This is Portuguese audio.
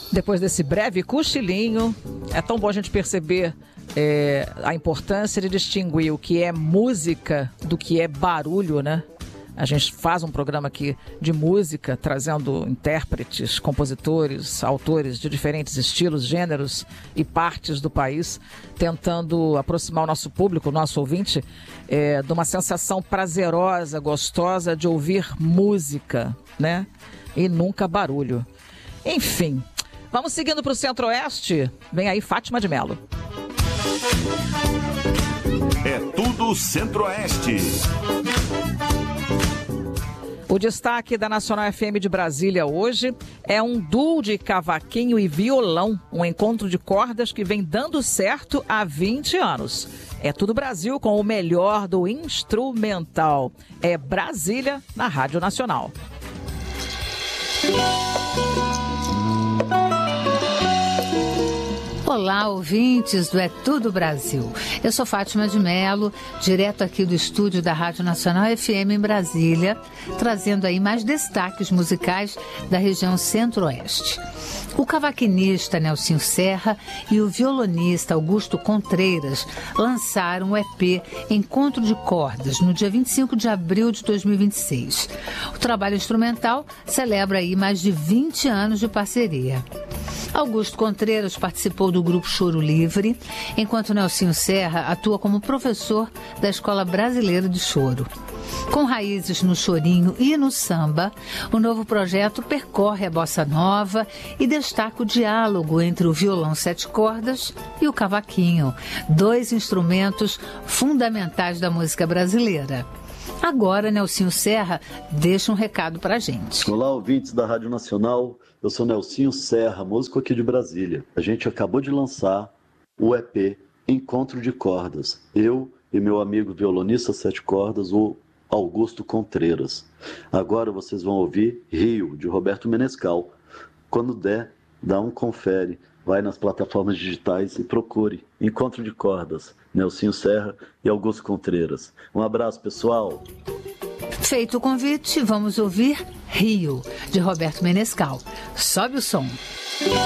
Depois desse breve cochilinho, é tão bom a gente perceber a importância de distinguir o que é música do que é barulho, né? A gente faz um programa aqui de música, trazendo intérpretes, compositores, autores de diferentes estilos, gêneros e partes do país, tentando aproximar o nosso público, o nosso ouvinte, de uma sensação prazerosa, gostosa de ouvir música, né? E nunca barulho. Enfim, vamos seguindo para o Centro-Oeste. Vem aí Fátima de Mello. É tudo Centro-Oeste. O destaque da Nacional FM de Brasília hoje é um duo de cavaquinho e violão, um encontro de cordas que vem dando certo há 20 anos. É tudo Brasil com o melhor do instrumental. É Brasília na Rádio Nacional. Olá, ouvintes do É Tudo Brasil. Eu sou Fátima de Mello, direto aqui do estúdio da Rádio Nacional FM em Brasília, trazendo aí mais destaques musicais da região Centro-Oeste. O cavaquinista Nelsinho Serra e o violonista Augusto Contreiras lançaram o EP Encontro de Cordas no dia 25 de abril de 2026. O trabalho instrumental celebra aí mais de 20 anos de parceria. Augusto Contreiras participou do grupo Choro Livre, enquanto Nelsinho Serra atua como professor da Escola Brasileira de Choro. Com raízes no chorinho e no samba, o novo projeto percorre a bossa nova e destaca o diálogo entre o violão 7 cordas e o cavaquinho, dois instrumentos fundamentais da música brasileira. Agora, Nelsinho Serra deixa um recado pra gente. Olá, ouvintes da Rádio Nacional. Eu sou Nelsinho Serra, músico aqui de Brasília. A gente acabou de lançar o EP Encontro de Cordas. Eu e meu amigo violonista 7 cordas, o Augusto Contreiras. Agora vocês vão ouvir Rio, de Roberto Menescal. Quando der, dá um confere. Vai nas plataformas digitais e procure Encontro de Cordas, Nelsinho Serra e Augusto Contreiras. Um abraço, pessoal! Feito o convite, vamos ouvir Rio, de Roberto Menescal. Sobe o som.